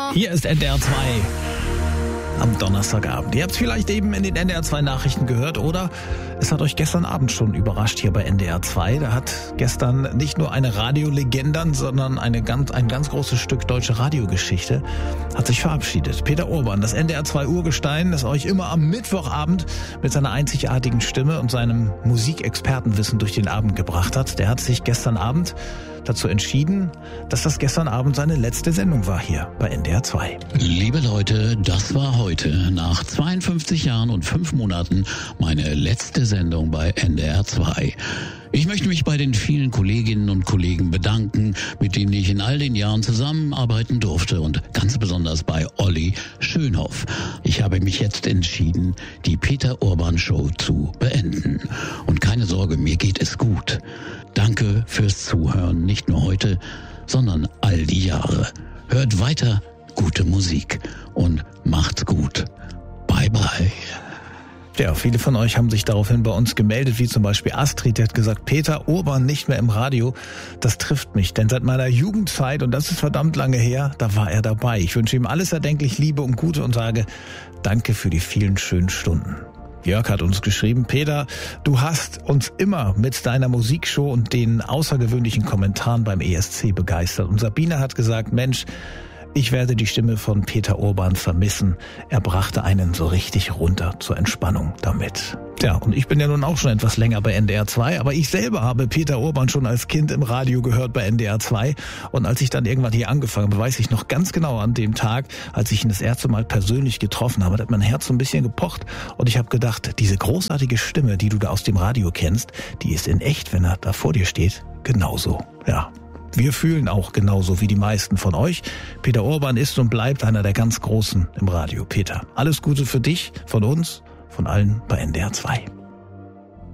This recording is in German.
Hier ist NDR 2 am Donnerstagabend. Ihr habt es vielleicht eben in den NDR 2 Nachrichten gehört oder es hat euch gestern Abend schon überrascht hier bei NDR 2. Da hat gestern nicht nur eine Radiolegende, sondern ein ganz großes Stück deutsche Radiogeschichte hat sich verabschiedet. Peter Urban, das NDR 2 Urgestein, das euch immer am Mittwochabend mit seiner einzigartigen Stimme und seinem Musikexpertenwissen durch den Abend gebracht hat. Der hat sich gestern Abend dazu entschieden, dass das gestern Abend seine letzte Sendung war hier bei NDR 2. Liebe Leute, das war heute nach 52 Jahren und 5 Monaten meine letzte Sendung bei NDR 2. Ich möchte mich bei den vielen Kolleginnen und Kollegen bedanken, mit denen ich in all den Jahren zusammenarbeiten durfte und ganz besonders bei Olli Schönhoff. Ich habe mich jetzt entschieden, die Peter Urban Show zu beenden. Und keine Sorge, mir geht es gut. Danke fürs Zuhören, nicht nur heute, sondern all die Jahre. Hört weiter gute Musik und macht's gut. Bye bye. Ja, viele von euch haben sich daraufhin bei uns gemeldet, wie zum Beispiel Astrid, die hat gesagt, Peter Urban nicht mehr im Radio, das trifft mich, denn seit meiner Jugendzeit, und das ist verdammt lange her, da war er dabei. Ich wünsche ihm alles erdenklich Liebe und Gute und sage, danke für die vielen schönen Stunden. Jörg hat uns geschrieben, Peter, du hast uns immer mit deiner Musikshow und den außergewöhnlichen Kommentaren beim ESC begeistert. Und Sabine hat gesagt, Mensch, ich werde die Stimme von Peter Urban vermissen. Er brachte einen so richtig runter zur Entspannung damit. Ja, und ich bin ja nun auch schon etwas länger bei NDR 2, aber ich selber habe Peter Urban schon als Kind im Radio gehört bei NDR 2. Und als ich dann irgendwann hier angefangen habe, weiß ich noch ganz genau an dem Tag, als ich ihn das erste Mal persönlich getroffen habe, da hat mein Herz so ein bisschen gepocht. Und ich habe gedacht, diese großartige Stimme, die du da aus dem Radio kennst, die ist in echt, wenn er da vor dir steht, genauso. Ja. Wir fühlen auch genauso wie die meisten von euch. Peter Urban ist und bleibt einer der ganz Großen im Radio. Peter, alles Gute für dich, von uns, von allen bei NDR 2.